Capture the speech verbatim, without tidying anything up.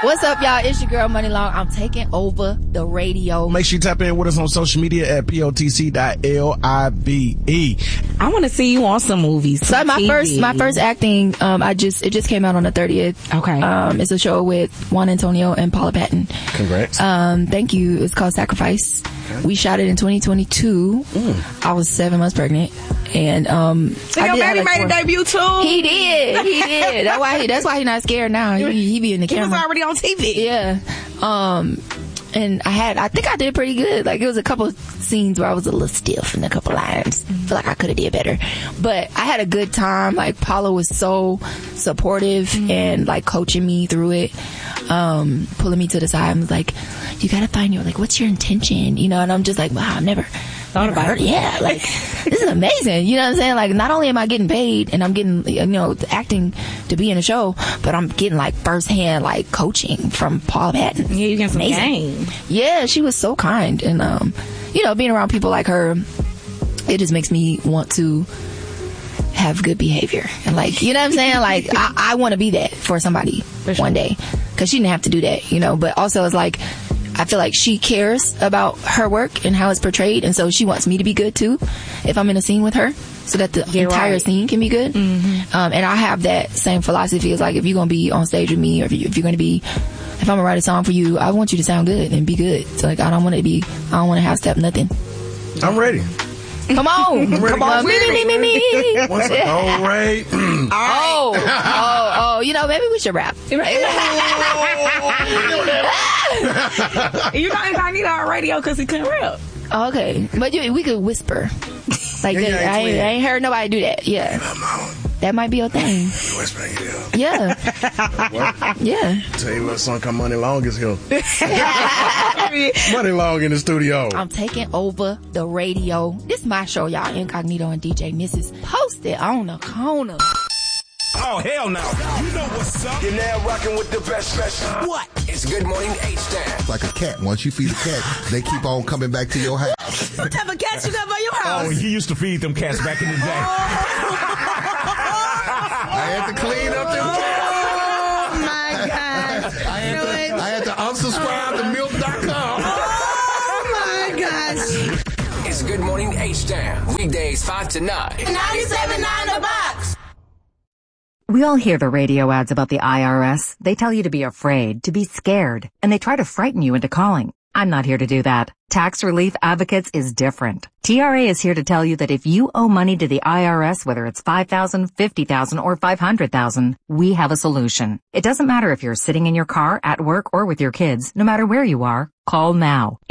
What's up, y'all? It's your girl, Money Long. I'm taking over the radio. Make sure you tap in with us on social media at P O T C dot L I V E. I want to see you on some movies. So my T V. first, my first acting, um, I just, it just came out on the thirtieth. Okay. Um, it's a show with Juan Antonio and Paula Patton. Congrats. Um, thank you. It's called Sacrifice. Okay. We shot it in twenty twenty-two. Mm. I was seven months pregnant. And, um, so your baby like made four. a debut too? He did. He did. That's why he, that's why he's not scared now. He, he be in the camera. He was already on T V. Yeah. Um, and I had, I think I did pretty good. Like, it was a couple scenes where I was a little stiff in a couple lines. I feel like I could have did better. But I had a good time. Like, Paula was so supportive mm-hmm. and, like, coaching me through it. Um, pulling me to the side and was like, you gotta find your, like, what's your intention? You know, and I'm just like, wow, I've never thought about it. Yeah, like, this is amazing. You know what I'm saying? Like, not only am I getting paid and I'm getting, you know, acting to be in a show, but I'm getting, like, firsthand, like, coaching from Paula Patton. Yeah, you get some game. Yeah, she was so kind. And, um, you know, being around people like her, it just makes me want to have good behavior. And, like, you know what I'm saying? Like, I, I want to be that for somebody for sure. one day. Because she didn't have to do that, you know. But also, it's like, I feel like she cares about her work and how it's portrayed. And so she wants me to be good, too, if I'm in a scene with her, so that the You're entire right. scene can be good. Mm-hmm. Um, and I have that same philosophy. It's like, if you're going to be on stage with me, or if, you, if you're going to be, if I'm going to write a song for you, I want you to sound good and be good. So, like, I don't want to be, I don't want to have step nothing. I'm ready. Come on. Come on. Me, me, me, me, me. What's up? All right. Oh, oh, oh. You know, maybe we should rap. You know, incognito on radio because he couldn't rap. Okay. But you, we could whisper. Like, yeah, that, I, ain't, I ain't heard nobody do that. Yeah. That might be a thing. Whispering, yeah. Yeah. Yeah. Tell you what, son, come Money Long is here. Money Long in the studio. I'm taking over the radio. This is my show, y'all. Incognito and D J Missus Posted on the corner. Oh, hell no. You know what's up. You're now rocking with the best, best. What? It's Good Morning H-Town. Like a cat. Once you feed a cat, they keep on coming back to your house. What type of cats you got by your house? Oh, he used to feed them cats back in the day. I had to clean up them cats. Oh, my God. I had, to, I had to unsubscribe to milk dot com. Oh, my gosh. It's Good Morning H-Town. Weekdays five to nine. ninety-seven point nine The Box. We all hear the radio ads about the I R S. They tell you to be afraid, to be scared, and they try to frighten you into calling. I'm not here to do that. Tax Relief Advocates is different. T R A is here to tell you that if you owe money to the I R S, whether it's five thousand dollars, fifty thousand dollars, or five hundred thousand dollars, we have a solution. It doesn't matter if you're sitting in your car, at work, or with your kids. No matter where you are, call now.